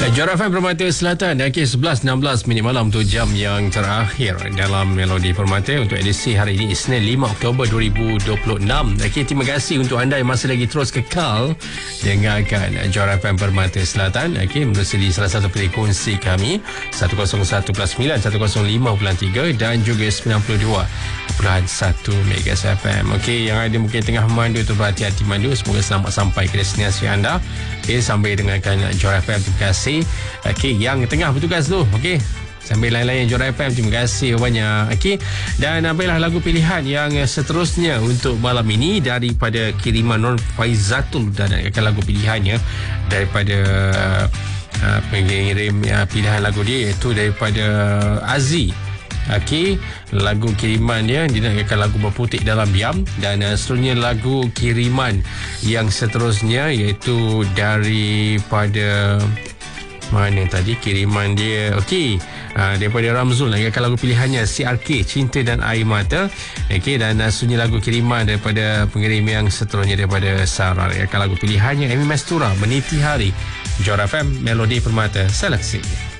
Johor FM Permata Selatan, Okey, 11.16 minit malam untuk jam yang terakhir dalam Melodi Permata untuk edisi hari ini, Isnin 5 Oktober 2026. Okey, terima kasih untuk anda yang masih lagi terus kekal dengarkan Johor FM Permata Selatan. Okey, menerusi salah satu pilih kongsi kami 101.9, 105.3 dan juga 92.1 Megas FM. Okey, yang ada mungkin tengah memandu tu berhati-hati mandu, semoga selamat sampai ke destinasi anda. Okey, sambil dengarkan Johor FM, terima kasih. Okey, yang tengah bertugas tu, okey, sambil lain-lain Johor FM, terima kasih banyak. Okey, dan ambillah lagu pilihan yang seterusnya untuk malam ini daripada kiriman Nur Faizatul, dan akan lagu pilihannya daripada pengirim pilihan lagu dia iaitu daripada Aziz. Okey, lagu kiriman dia dinamakan lagu Berputik Dalam Diam, dan seterusnya lagu kiriman yang seterusnya iaitu daripada mana tadi kiriman dia. Okey, daripada Ramzul, akan lagu pilihannya CRK, Cinta dan Air Mata. Okey, dan seterusnya lagu kiriman daripada pengirim yang seterusnya daripada Sarah, akan lagu pilihannya Amy Mastura, Meniti Hari. Johor FM, Melodi Permata Selangor.